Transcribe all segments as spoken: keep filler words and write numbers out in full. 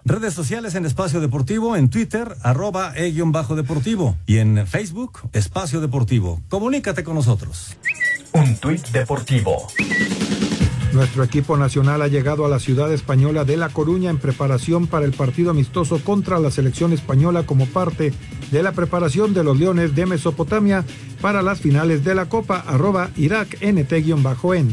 Redes sociales en Espacio Deportivo, en Twitter, arroba e-deportivo y en Facebook, Espacio Deportivo. Comunícate con nosotros. Un tuit deportivo. Nuestro equipo nacional ha llegado a la ciudad española de La Coruña en preparación para el partido amistoso contra la selección española como parte de la preparación de los Leones de Mesopotamia para las finales de la Copa, arroba Irak N T-en.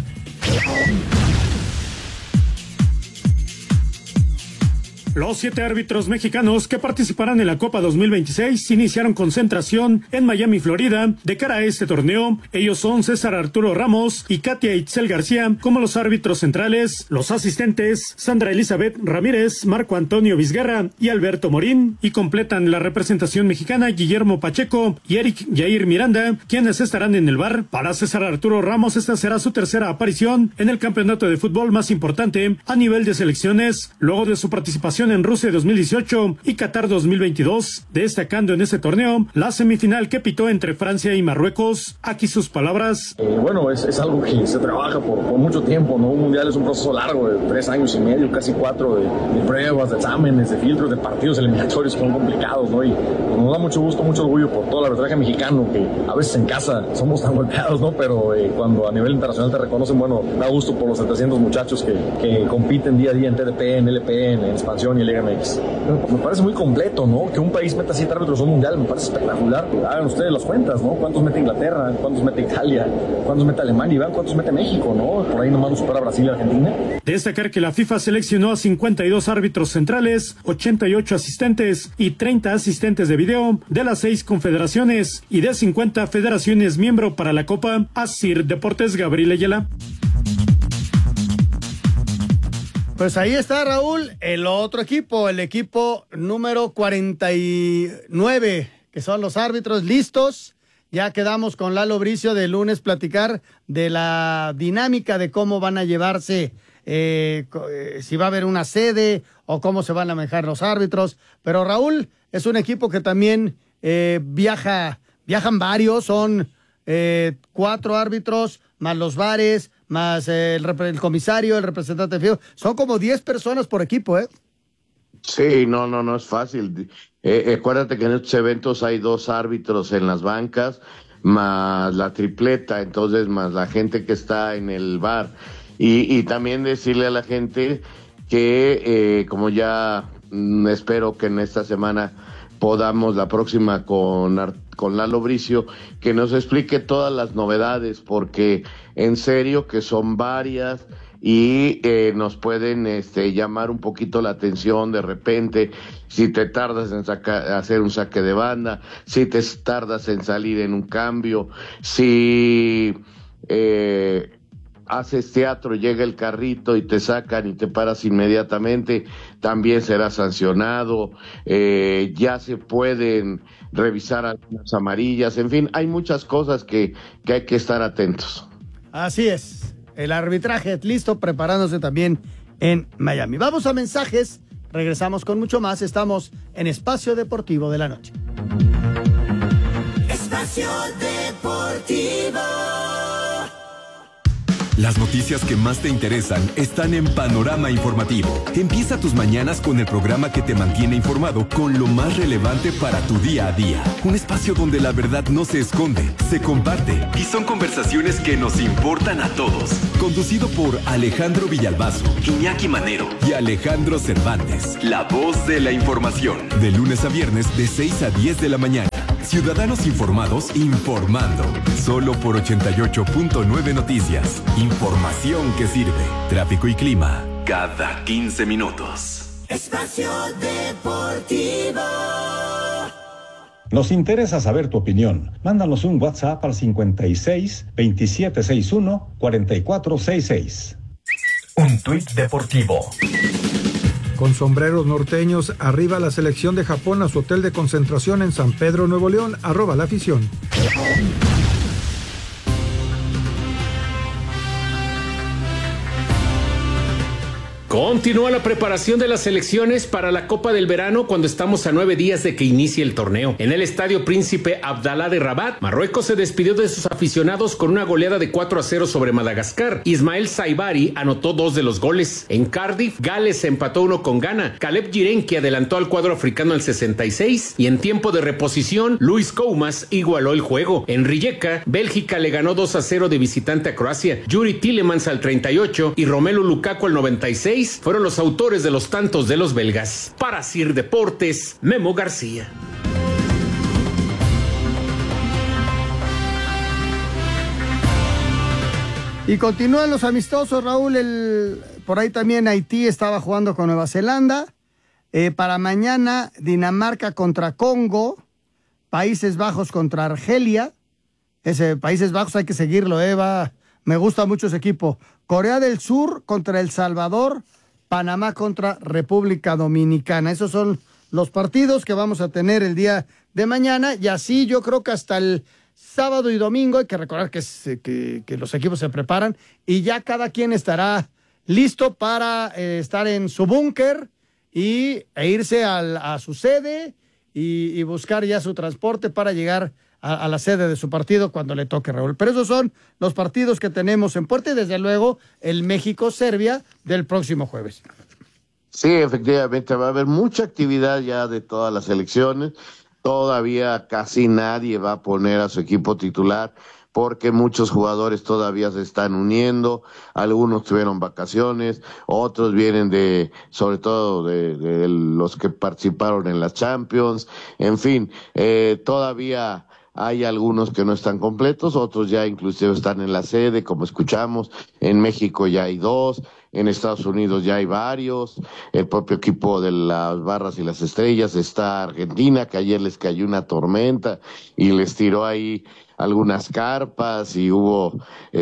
Los siete árbitros mexicanos que participarán en la Copa dos mil veintiséis iniciaron concentración en Miami, Florida, de cara a este torneo. Ellos son César Arturo Ramos y Katia Itzel García como los árbitros centrales, los asistentes Sandra Elizabeth Ramírez, Marco Antonio Vizguerra y Alberto Morín, y completan la representación mexicana Guillermo Pacheco y Eric Jair Miranda, quienes estarán en el V A R. Para César Arturo Ramos, esta será su tercera aparición en el campeonato de fútbol más importante a nivel de selecciones, luego de su participación en Rusia dos mil dieciocho y Qatar dos mil veintidós, destacando en ese torneo la semifinal que pitó entre Francia y Marruecos. Aquí sus palabras. Eh, bueno, es, es algo que se trabaja por, por mucho tiempo, ¿no? Un mundial es un proceso largo de tres años y medio, casi cuatro, de, de pruebas, de exámenes, de filtros, de partidos eliminatorios que son complicados, ¿no? Y nos da mucho gusto, mucho orgullo por todo el arbitraje mexicano, que a veces en casa somos tan golpeados, ¿no? Pero eh, cuando a nivel internacional te reconocen, bueno, da gusto por los setecientos muchachos que, que compiten día a día en T D P, en L P, en expansión y en Liga M X. Me parece muy completo, ¿no? Que un país meta siete árbitros en un mundial, me parece espectacular. Hagan ustedes las cuentas, ¿no? ¿Cuántos mete Inglaterra? ¿Cuántos mete Italia? ¿Cuántos mete Alemania? Y vean cuántos mete México, ¿no? Por ahí nomás nos supera Brasil y Argentina. Destacar que la FIFA seleccionó a cincuenta y dos árbitros centrales, ochenta y ocho asistentes y treinta asistentes de video de las seis confederaciones y de cincuenta federaciones miembro para la Copa. Asir Deportes, Gabriel Ayala. Pues ahí está, Raúl, el otro equipo, el equipo número cuarenta y nueve, que son los árbitros listos. Ya quedamos con Lalo Bricio de lunes platicar de la dinámica de cómo van a llevarse, eh, si va a haber una sede o cómo se van a manejar los árbitros. Pero Raúl, es un equipo que también eh, viaja, viajan varios, son eh, cuatro árbitros, más los bares, más eh, el, el comisario, el representante de F I O. Son como diez personas por equipo, ¿eh? Sí, no, no, no es fácil. Eh, acuérdate que en estos eventos hay dos árbitros en las bancas, más la tripleta, entonces más la gente que está en el bar. Y, y también decirle a la gente que, eh, como ya mm, espero que en esta semana podamos, la próxima con, con Lalo Bricio, que nos explique todas las novedades, porque en serio que son varias y eh, nos pueden este, llamar un poquito la atención de repente, si te tardas en saca, hacer un saque de banda, si te tardas en salir en un cambio, si eh, haces teatro, llega el carrito y te sacan y te paras inmediatamente, también será sancionado. Eh, ya se pueden revisar algunas amarillas, en fin, hay muchas cosas que, que hay que estar atentos. Así es, el arbitraje listo, preparándose también en Miami. Vamos a mensajes, regresamos con mucho más, estamos en Espacio Deportivo de la Noche. Espacio Deportivo. Las noticias que más te interesan están en Panorama Informativo. Empieza tus mañanas con el programa que te mantiene informado con lo más relevante para tu día a día. Un espacio donde la verdad no se esconde, se comparte y son conversaciones que nos importan a todos. Conducido por Alejandro Villalbazo, Iñaki Manero y Alejandro Cervantes. La voz de la información. De lunes a viernes de seis a diez de la mañana. Ciudadanos informados informando. Solo por ochenta y ocho punto nueve Noticias. Información que sirve. Tráfico y clima cada quince minutos. Espacio Deportivo. Nos interesa saber tu opinión. Mándanos un WhatsApp al cincuenta y seis, veintisiete sesenta y uno, cuarenta y cuatro sesenta y seis. Un tuit deportivo. Con sombreros norteños, arriba la selección de Japón a su hotel de concentración en San Pedro, Nuevo León, arroba la afición. Continúa la preparación de las selecciones para la Copa del Verano cuando estamos a nueve días de que inicie el torneo. En el Estadio Príncipe Abdalá de Rabat, Marruecos se despidió de sus aficionados con una goleada de cuatro a cero sobre Madagascar. Ismael Saibari anotó dos de los goles. En Cardiff, Gales empató uno con Ghana. Caleb Jirenki adelantó al cuadro africano al sesenta y seis y en tiempo de reposición, Luis Koumas igualó el juego. En Rijeka, Bélgica le ganó dos a cero de visitante a Croacia. Yuri Tillemans al treinta y ocho y Romelu Lukaku al noventa y seis fueron los autores de los tantos de los belgas. Para Sir Deportes, Memo García. Y continúan los amistosos, Raúl. El, por ahí también Haití estaba jugando con Nueva Zelanda. Eh, para mañana, Dinamarca contra Congo. Países Bajos contra Argelia. Ese Países Bajos hay que seguirlo, Eva. Me gusta mucho ese equipo. Corea del Sur contra El Salvador. Panamá contra República Dominicana. Esos son los partidos que vamos a tener el día de mañana. Y así yo creo que hasta el sábado y domingo hay que recordar que, que, que los equipos se preparan y ya cada quien estará listo para eh, estar en su búnker y e irse al, a su sede y, y buscar ya su transporte para llegar a, a la sede de su partido cuando le toque, Raúl. Pero esos son los partidos que tenemos en puerta y desde luego el México-Serbia del próximo jueves. Sí, efectivamente va a haber mucha actividad ya de todas las selecciones. Todavía casi nadie va a poner a su equipo titular porque muchos jugadores todavía se están uniendo, algunos tuvieron vacaciones, otros vienen de, sobre todo de, de los que participaron en las Champions, en fin, eh, todavía hay algunos que no están completos, otros ya inclusive están en la sede, como escuchamos, en México ya hay dos, en Estados Unidos ya hay varios, el propio equipo de las Barras y las Estrellas está Argentina, que ayer les cayó una tormenta y les tiró ahí algunas carpas y hubo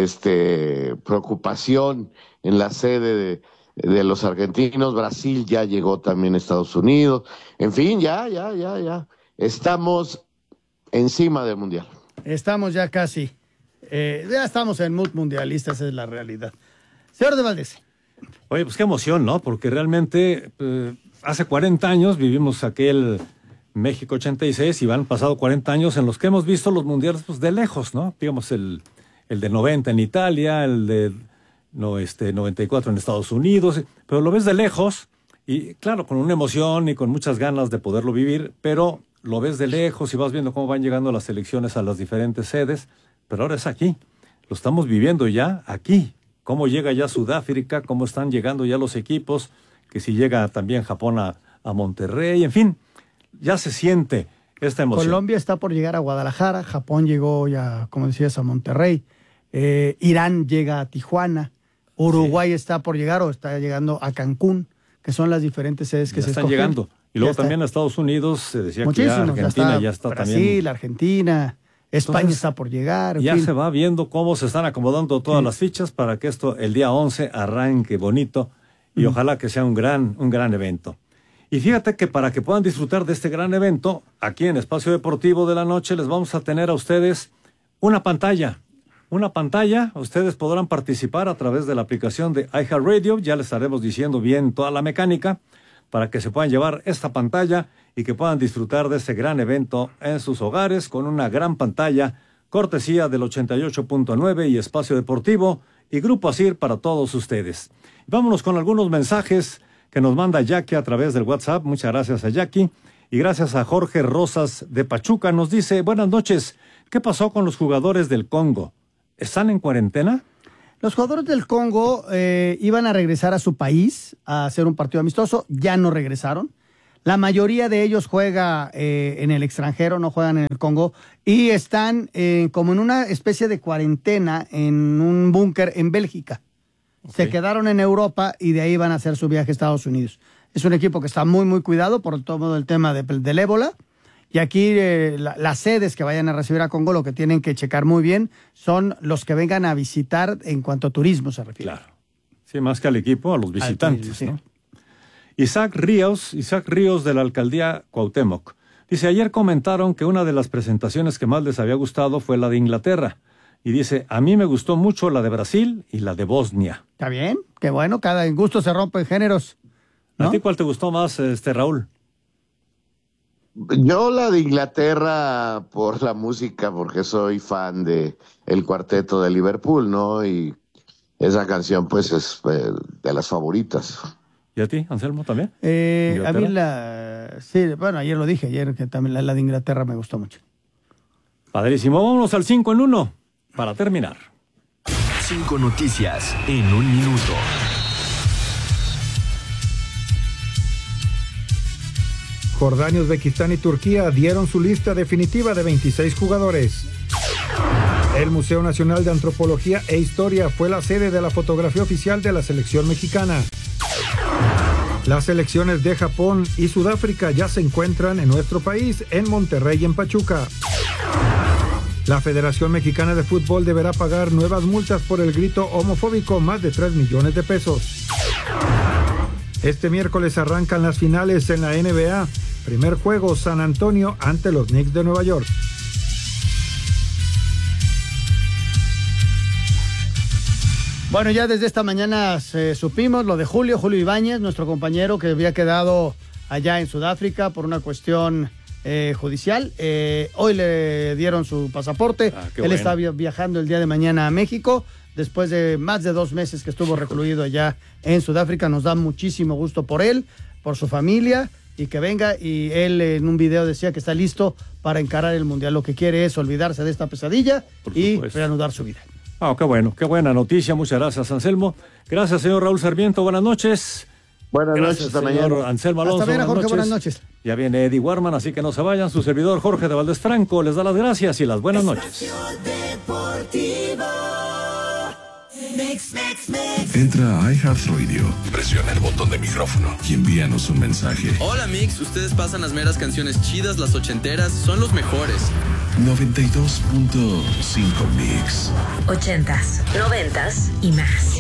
este preocupación en la sede de, de los argentinos. Brasil ya llegó también a Estados Unidos, en fin, ya, ya, ya, ya, estamos encima del Mundial. Estamos ya casi, eh, ya estamos en mood mundialista, esa es la realidad. Señor de Valdés. Oye, pues qué emoción, ¿no? Porque realmente eh, hace cuarenta años vivimos aquel México ochenta y seis y van pasado cuarenta años en los que hemos visto los mundiales pues, de lejos, ¿no? Digamos el, el de noventa en Italia, el de no, este, noventa y cuatro en Estados Unidos, pero lo ves de lejos y claro, con una emoción y con muchas ganas de poderlo vivir, pero lo ves de lejos y vas viendo cómo van llegando las selecciones a las diferentes sedes, pero ahora es aquí, lo estamos viviendo ya aquí. Cómo llega ya Sudáfrica, cómo están llegando ya los equipos, que si llega también Japón a, a Monterrey, en fin, ya se siente esta emoción. Colombia está por llegar a Guadalajara, Japón llegó ya, como decías, a Monterrey, eh, Irán llega a Tijuana, Uruguay sí. está por llegar o está llegando a Cancún, que son las diferentes sedes que ya se están escogen. llegando. Y luego ya también está. a Estados Unidos se decía Muchísimos, que ya Argentina ya está, ya está también. Brasil, Argentina, España Entonces, está por llegar. En ya fin. se va viendo cómo se están acomodando todas sí. las fichas para que esto el día once arranque bonito y mm. ojalá que sea un gran, un gran evento. Y fíjate que para que puedan disfrutar de este gran evento, aquí en Espacio Deportivo de la Noche les vamos a tener a ustedes una pantalla. Una pantalla, ustedes podrán participar a través de la aplicación de iHeartRadio, ya les estaremos diciendo bien toda la mecánica, para que se puedan llevar esta pantalla y que puedan disfrutar de este gran evento en sus hogares con una gran pantalla, cortesía del ochenta y ocho punto nueve y Espacio Deportivo y Grupo Asir para todos ustedes. Vámonos con algunos mensajes que nos manda Jackie a través del WhatsApp. Muchas gracias a Jackie. Y gracias a Jorge Rosas de Pachuca. Nos dice, buenas noches, ¿qué pasó con los jugadores del Congo? ¿Están en cuarentena? Los jugadores del Congo eh, iban a regresar a su país a hacer un partido amistoso, ya no regresaron. La mayoría de ellos juega eh, en el extranjero, no juegan en el Congo, y están eh, como en una especie de cuarentena en un búnker en Bélgica. Okay. Se quedaron en Europa y de ahí van a hacer su viaje a Estados Unidos. Es un equipo que está muy, muy cuidado por todo el tema de, del ébola. Y aquí eh, la, las sedes que vayan a recibir a Congo lo que tienen que checar muy bien son los que vengan a visitar en cuanto a turismo se refiere. Claro. Sí, más que al equipo, a los visitantes, turismo, sí. ¿no? Isaac Ríos, Isaac Ríos de la alcaldía Cuauhtémoc. Dice, ayer comentaron que una de las presentaciones que más les había gustado fue la de Inglaterra. y dice, a mí me gustó mucho la de Brasil y la de Bosnia. Está bien, qué bueno, cada gusto se rompe en géneros, ¿no? ¿A ti cuál te gustó más, este Raúl? Yo la de Inglaterra por la música, porque soy fan de el cuarteto de Liverpool, ¿no? Y esa canción, pues, es eh, de las favoritas. ¿Y a ti, Anselmo, también? Eh, a mí la... Sí, bueno, ayer lo dije, ayer que también la, la de Inglaterra me gustó mucho. Padrísimo, vámonos al cinco en uno para terminar. Cinco noticias en un minuto. Jordania, Uzbekistán y Turquía dieron su lista definitiva de veintiséis jugadores. El Museo Nacional de Antropología e Historia fue la sede de la fotografía oficial de la selección mexicana. Las selecciones de Japón y Sudáfrica ya se encuentran en nuestro país, en Monterrey y en Pachuca. La Federación Mexicana de Fútbol deberá pagar nuevas multas por el grito homofóbico, más de tres millones de pesos. Este miércoles arrancan las finales en la N B A. Primer juego, San Antonio ante los Knicks de Nueva York. Bueno, ya desde esta mañana se supimos lo de Julio, Julio Ibáñez, nuestro compañero que había quedado allá en Sudáfrica por una cuestión eh, judicial. Eh, hoy le dieron su pasaporte. Ah, Él bueno. está viajando el día de mañana a México. Después de más de dos meses que estuvo recluido allá en Sudáfrica. Nos da muchísimo gusto por él, por su familia, y que venga. Y él en un video decía que está listo para encarar el Mundial. Lo que quiere es olvidarse de esta pesadilla y reanudar su vida. Ah, qué bueno, qué buena noticia. Muchas gracias, Anselmo. Gracias, señor Raúl Sarmiento. Buenas noches. Buenas gracias, noches, hasta señor mañana. Anselmo Alonso. Hasta mañana, Jorge, buenas buenas noches. Ya viene Eddie Warman, así que no se vayan. Su servidor Jorge de Valdés Franco les da las gracias y las buenas noches. Mix, mix, mix. Entra a iHeartRadio, presiona el botón de micrófono y envíanos un mensaje. Hola Mix, ustedes pasan las meras canciones chidas, las ochenteras, son los mejores. noventa y dos punto cinco Mix. Ochentas, noventas y más.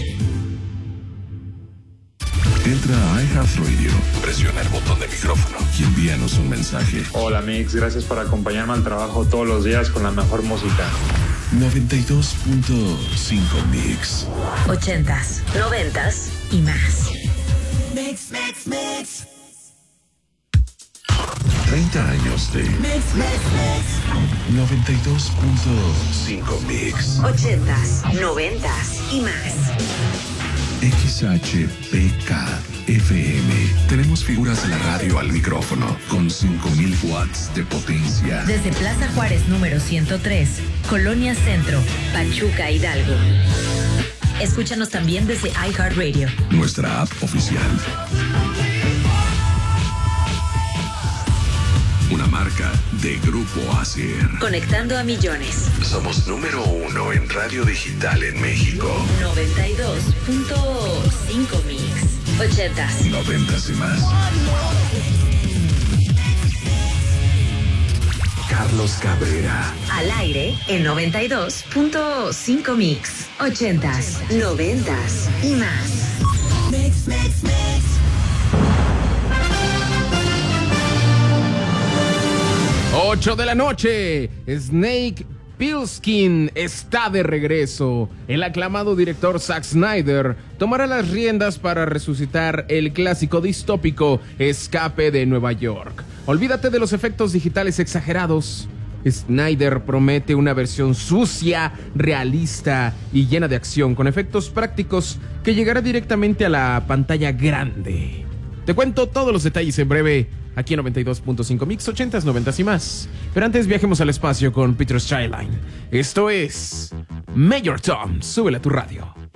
Entra a iHeartRadio, presiona el botón de micrófono y envíanos un mensaje. Hola Mix, gracias por acompañarme al trabajo todos los días con la mejor música. noventa y dos punto cinco Mix. Ochentas, noventas y más. Mix, mix, mix. treinta años de Mix, mix, mix. noventa y dos punto cinco Mix. Ochentas, noventas y más. X H P K F M. Tenemos figuras de la radio al micrófono con cinco mil watts de potencia. Desde Plaza Juárez número ciento tres, Colonia Centro, Pachuca, Hidalgo. Escúchanos también desde iHeartRadio, nuestra app oficial. Una marca de Grupo Acer. Conectando a millones. Somos número uno en radio digital en México. noventa y dos punto cinco Mix. Ochentas. Noventas y más. Carlos Cabrera. Al aire en noventa y dos punto cinco Mix. Ochentas, noventas y más. Mix, mix, mix. ocho de la noche, Snake Plissken está de regreso. El aclamado director Zack Snyder tomará las riendas para resucitar el clásico distópico Escape de Nueva York. Olvídate de los efectos digitales exagerados. Snyder promete una versión sucia, realista y llena de acción, con efectos prácticos que llegará directamente a la pantalla grande. Te cuento todos los detalles en breve, aquí en noventa y dos punto cinco Mix, ochentas, noventas y más. Pero antes viajemos al espacio con Peter Skyline. Esto es Major Tom, súbele a tu radio.